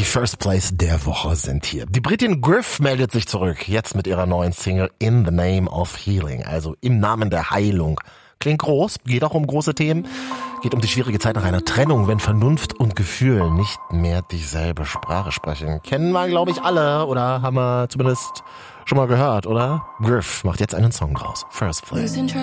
Die First Place der Woche sind hier. Die Britin Griff meldet sich zurück, jetzt mit ihrer neuen Single In the Name of Healing, also im Namen der Heilung. Klingt groß, geht auch um große Themen, geht um die schwierige Zeit nach einer Trennung, wenn Vernunft und Gefühl nicht mehr dieselbe Sprache sprechen. Kennen wir, glaube ich, alle, oder haben wir zumindest schon mal gehört, oder? Griff macht jetzt einen Song draus. First Place.